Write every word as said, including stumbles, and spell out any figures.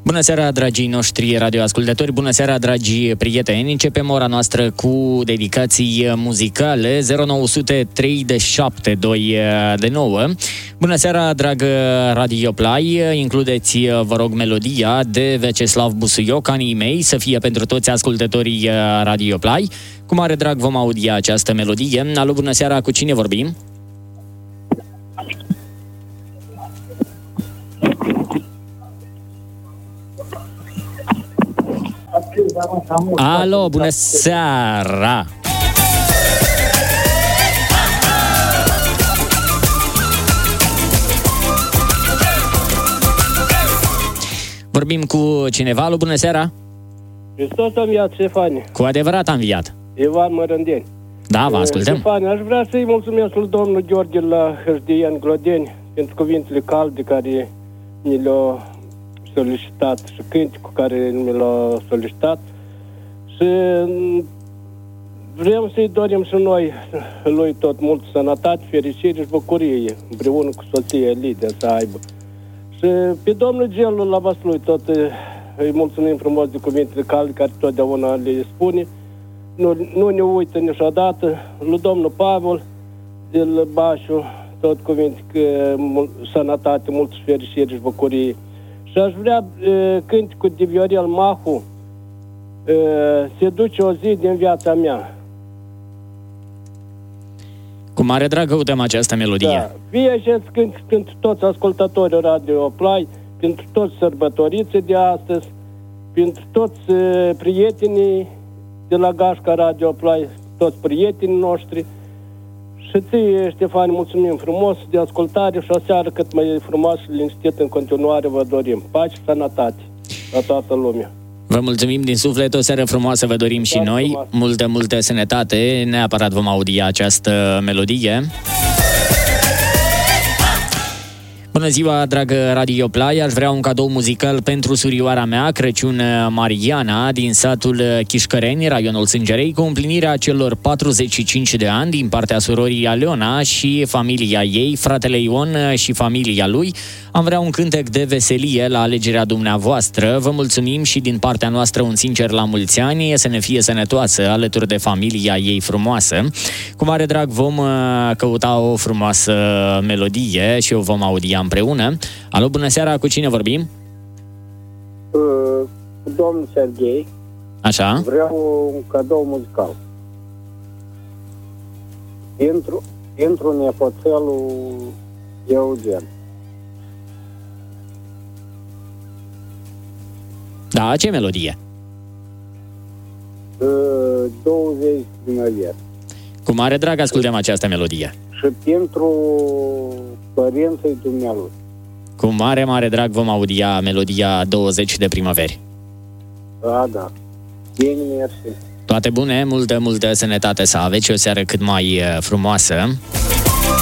Bună seara, dragii noștri radioascultători, bună seara, dragi prieteni. Începem ora noastră cu dedicații muzicale zero nouă zero trei șapte doi nouă. Bună seara, dragă Radio Play, includeți, vă rog, melodia de Vyacheslav Busuioc, Anii mei, să fie pentru toți ascultătorii Radio Play. Cu mare drag vom audia această melodie. Alo, bună seara, cu cine vorbim? Alo, bună seara! Vorbim cu cineva. Alo, bună seara! Hristos a înviat, Ștefane. Cu adevărat a înviat. Ivan Mărândeni. Da, vă ascultăm. Ștefane, aș vrea să-i mulțumesc lui domnul Gheorghe la Hârdieni Glodeni pentru cuvintele calde care mi le-au solicitat și cânticul care mi l-a solicitat și vrem să-i dorim și noi lui tot mult sănătate, fericire și bucurie împreună cu soția Lidia să aibă. Și pe domnul Gelu la Vaslui tot îi mulțumim frumos de cuvintele calde care totdeauna le spune. Nu, nu ne uită niciodată. Lui domnul Pavel de la Bașu tot cuvinte că mul, sănătate, multă fericire și bucurie. Și aș vrea e, cânticul de Viorel Mahu, e, se duce o zi din viața mea. Cu mare drag căutăm această melodie. Da. Fie acest cântic pentru toți ascultătorii Radio Play, pentru toți sărbătoriții de astăzi, pentru toți e, prietenii de la Gașca Radio Play, toți prietenii noștri. Și ție, Ștefan, mulțumim frumos de ascultare și o seară cât mai frumoasă și liniștită în continuare vă dorim. Pace și sănătate la toată lumea. Vă mulțumim din suflet, o seară frumoasă vă dorim și noi. Frumos. Multă, multă sănătate. Neapărat vom audia această melodie. Bună ziua, dragă Radio Play, aș vrea un cadou muzical pentru surioara mea, Crăciun Mariana, din satul Chișcăreni, raionul Sângerei, cu împlinirea celor patruzeci și cinci de ani din partea surorii Aleona și familia ei, fratele Ion și familia lui. Am vrea un cântec de veselie la alegerea dumneavoastră. Vă mulțumim și din partea noastră un sincer la mulți ani, să ne fie sănătoasă alături de familia ei frumoasă. Cu mare drag vom căuta o frumoasă melodie și o vom audia împreună. Alo, bună seara, cu cine vorbim? Uh, cu domnul Serghei. Așa. Vreau un cadou muzical. Pentru, pentru nepoțelul Eugen. Da, ce melodie? Uh, douăzeci din noiembrie. Cu mare drag ascultăm această melodie. Și pentru părinții dumnealui. Cu mare, mare drag vom audia melodia douăzeci de primăveri. Da, da. Bine, mersi. Toate bune, multă, multă sănătate să aveți și o seară cât mai frumoasă.